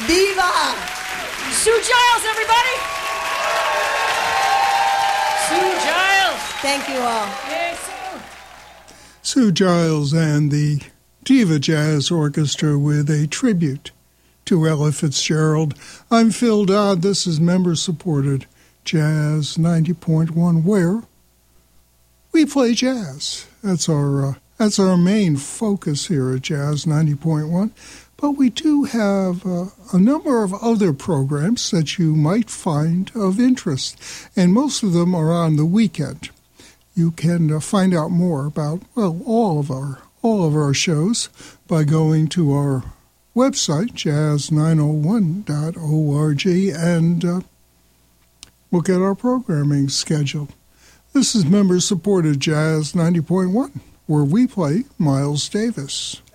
Viva! Sue Giles, everybody! Sue Giles! Thank you all. Yay, Sue! Sue Giles and the Diva Jazz Orchestra with a tribute to Ella Fitzgerald. I'm Phil Dodd. This is member-supported Jazz 90.1, where we play jazz. That's our main focus here at Jazz 90.1. But we do have a number of other programs that you might find of interest, and most of them are on the weekend. You can find out more about, well, all of our shows by going to our website, jazz901.org, and look at our programming schedule. This is member-supported Jazz 90.1, where we play Miles Davis.